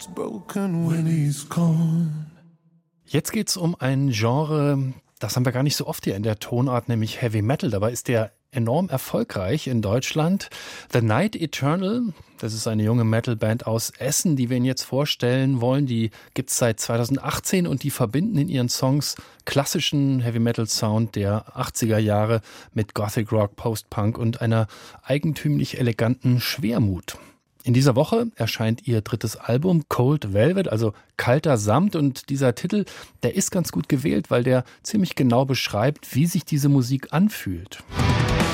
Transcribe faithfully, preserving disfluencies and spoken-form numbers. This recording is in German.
heart's broken when he's gone. Jetzt geht's um ein Genre, das haben wir gar nicht so oft hier in der Tonart, nämlich Heavy Metal. Dabei ist der enorm erfolgreich in Deutschland. The Night Eternal, das ist eine junge Metalband aus Essen, die wir Ihnen jetzt vorstellen wollen. Die gibt's seit zweitausendachtzehn und die verbinden in ihren Songs klassischen Heavy Metal Sound der achtziger Jahre mit Gothic Rock, Post-Punk und einer eigentümlich eleganten Schwermut. In dieser Woche erscheint ihr drittes Album Cold Velvet, also kalter Samt, und dieser Titel, der ist ganz gut gewählt, weil der ziemlich genau beschreibt, wie sich diese Musik anfühlt.